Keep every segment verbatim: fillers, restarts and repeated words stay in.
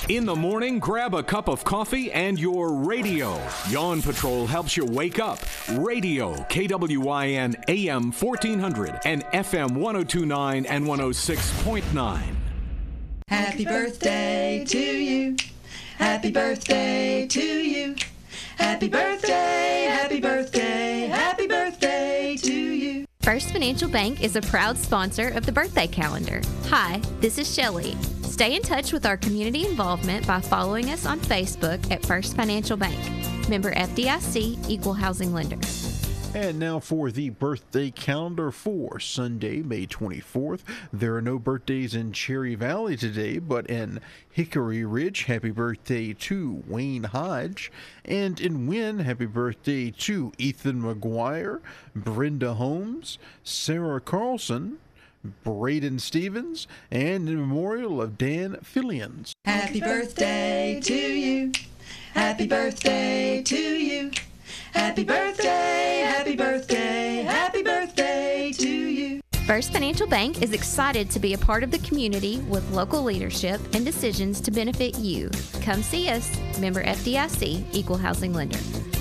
In the morning, grab a cup of coffee and your radio. Yawn Patrol helps you wake up. Radio, K W I N A M fourteen hundred and F M ten twenty-nine and one oh six point nine. Happy birthday to you. Happy birthday to you. Happy birthday, happy birthday, happy birthday to you. First Financial Bank is a proud sponsor of the birthday calendar. Hi, this is Shelley. Stay in touch with our community involvement by following us on Facebook at First Financial Bank. Member F D I C, Equal Housing Lender. And now for the birthday calendar for Sunday, May twenty-fourth. There are no birthdays in Cherry Valley today, but in Hickory Ridge, happy birthday to Wayne Hodge. And in Wynn, happy birthday to Ethan McGuire, Brenda Holmes, Sarah Carlson, Braden Stevens, and in memorial of Dan Fillions. Happy birthday to you. Happy birthday to you. Happy birthday, happy birthday, happy birthday to you. First Financial Bank is excited to be a part of the community with local leadership and decisions to benefit you. Come see us. Member F D I C, Equal Housing Lender.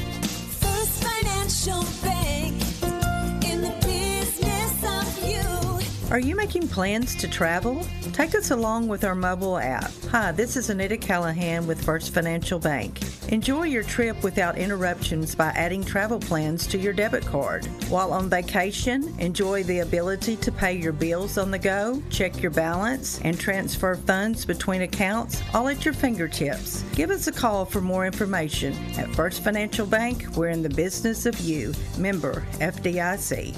First Financial Bank, in the business of you. Are you making plans to travel? Take us along with our mobile app. Hi, this is Anita Callahan with First Financial Bank. Enjoy your trip without interruptions by adding travel plans to your debit card. While on vacation, enjoy the ability to pay your bills on the go, check your balance, and transfer funds between accounts, all at your fingertips. Give us a call for more information. At First Financial Bank, we're in the business of you. Member F D I C.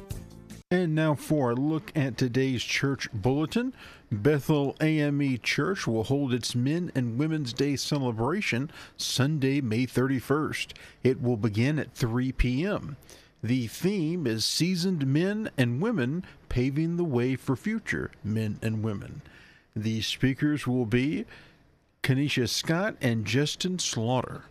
And now for a look at today's church bulletin. Bethel A M E Church will hold its Men and Women's Day celebration Sunday, May thirty-first. It will begin at three p.m. The theme is Seasoned Men and Women Paving the Way for Future Men and Women. The speakers will be Kenesha Scott and Justin Slaughter.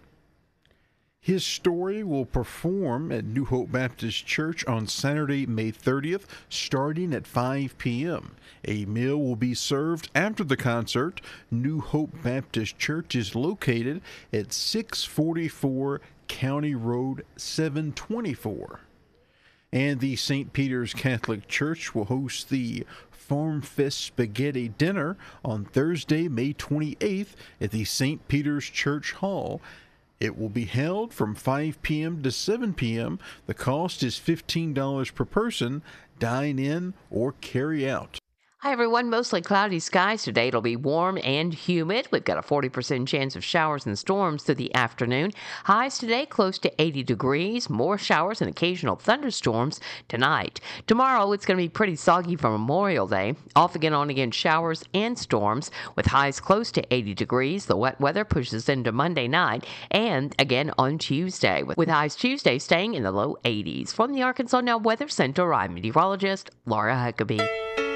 His Story will perform at New Hope Baptist Church on Saturday, May thirtieth, starting at five p.m. A meal will be served after the concert. New Hope Baptist Church is located at six forty-four County Road seven twenty-four. And the Saint Peter's Catholic Church will host the Farm Fest Spaghetti Dinner on Thursday, May twenty-eighth at the Saint Peter's Church Hall. It will be held from five p.m. to seven p.m. The cost is fifteen dollars per person. Dine in or carry out. Hi, everyone. Mostly cloudy skies today. It'll be warm and humid. We've got a forty percent chance of showers and storms through the afternoon. Highs today close to eighty degrees. More showers and occasional thunderstorms tonight. Tomorrow, it's going to be pretty soggy for Memorial Day. Off again, on again, showers and storms with highs close to eighty degrees. The wet weather pushes into Monday night and again on Tuesday, with highs Tuesday staying in the low eighties. From the Arkansas Now Weather Center, I'm meteorologist Laura Huckabee.